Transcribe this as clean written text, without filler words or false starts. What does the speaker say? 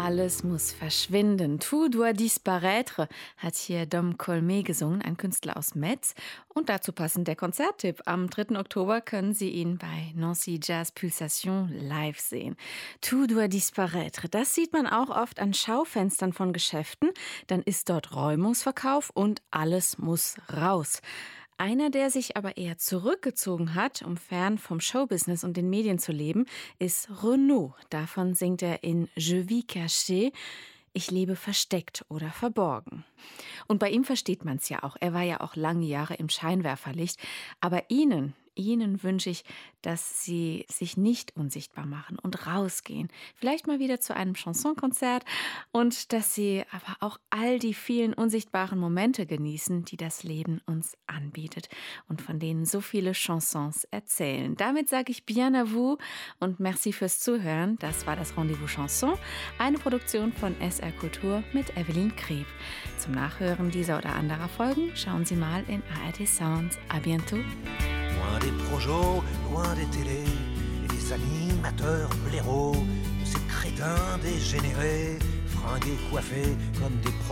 Alles muss verschwinden. Tout doit disparaître, hat hier Dom Colmet gesungen, ein Künstler aus Metz. Und dazu passend der Konzerttipp. Am 3. Oktober können Sie ihn bei Nancy Jazz Pulsation live sehen. Tout doit disparaître. Das sieht man auch oft an Schaufenstern von Geschäften. Dann ist dort Räumungsverkauf und alles muss raus. Einer, der sich aber eher zurückgezogen hat, um fern vom Showbusiness und den Medien zu leben, ist Renaud. Davon singt er in Je vis caché, ich lebe versteckt oder verborgen. Und bei ihm versteht man es ja auch. Er war ja auch lange Jahre im Scheinwerferlicht. Aber Ihnen wünsche ich, dass Sie sich nicht unsichtbar machen und rausgehen. Vielleicht mal wieder zu einem Chansonkonzert und dass Sie aber auch all die vielen unsichtbaren Momente genießen, die das Leben uns anbietet und von denen so viele Chansons erzählen. Damit sage ich bien à vous und merci fürs Zuhören. Das war das Rendezvous Chanson, eine Produktion von SR Kultur mit Evelyn Kreb. Zum Nachhören dieser oder anderer Folgen schauen Sie mal in ARD Sounds. À bientôt. Loin des projos, loin des télés et des animateurs blaireaux, de ces crétins dégénérés, fringués, coiffés comme des